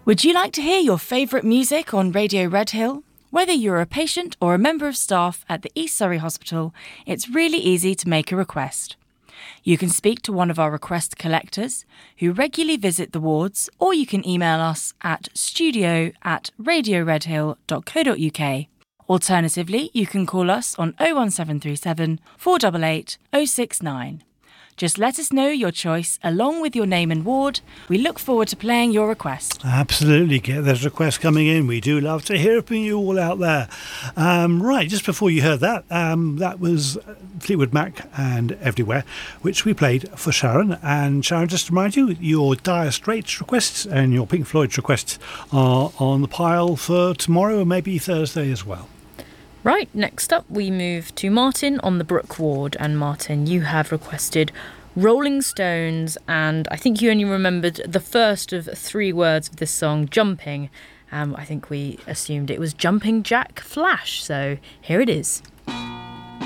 Would you like to hear your favourite music on Radio Redhill? Whether you're a patient or a member of staff at the East Surrey Hospital, it's really easy to make a request. You can speak to one of our request collectors who regularly visit the wards, or you can email us at studio@radioredhill.co.uk. Alternatively, you can call us on 01737 488 069. Just let us know your choice along with your name and ward. We look forward to playing your request. Absolutely, get those requests coming in. We do love to hear from you all out there. Right, just before you heard that, that was Fleetwood Mac and Everywhere, which we played for Sharon. And Sharon, just to remind you, your Dire Straits requests and your Pink Floyd requests are on the pile for tomorrow and maybe Thursday as well. Right, next up we move to Martin on the Brook ward. And Martin, you have requested Rolling Stones, and I think you only remembered the first of 3 words of this song, Jumping. I think we assumed it was Jumping Jack Flash, so here it is.